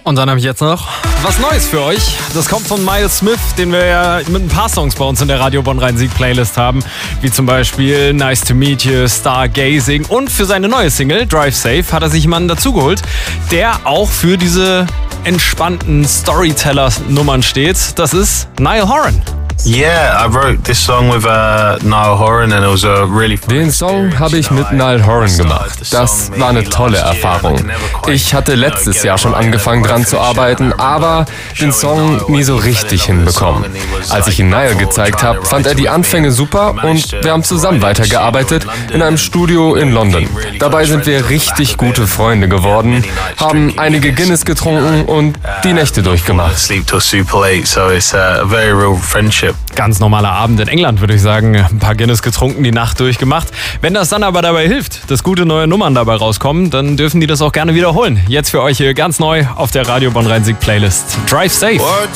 Und dann habe ich jetzt noch was Neues für euch. Das kommt von Miles Smith, den wir ja mit ein paar Songs bei uns in der Radio Bonn Rhein-Sieg-Playlist haben. Wie zum Beispiel Nice to Meet You, Stargazing. Und für seine neue Single, Drive Safe, hat er sich jemanden dazugeholt, der auch für diese entspannten Storyteller-Nummern steht. Das ist Niall Horan. Yeah, I wrote this song with Niall Horan and it was a really fun Den Song habe ich mit Niall Horan gemacht. Das war eine tolle Erfahrung. Ich hatte letztes Jahr schon angefangen dran zu arbeiten, aber den Song nie so richtig hinbekommen. Als ich ihn Niall gezeigt habe, fand er die Anfänge super und wir haben zusammen weitergearbeitet in einem Studio in London. Dabei sind wir richtig gute Freunde geworden, haben einige Guinness getrunken und die Nächte durchgemacht. Sleep till super late, so it's a very real friendship. Ganz normaler Abend in England, würde ich sagen. Ein paar Guinness getrunken, die Nacht durchgemacht. Wenn das dann aber dabei hilft, dass gute neue Nummern dabei rauskommen, dann dürfen die das auch gerne wiederholen. Jetzt für euch hier ganz neu auf der Radio Bonn Rhein-Sieg Playlist. Drive Safe.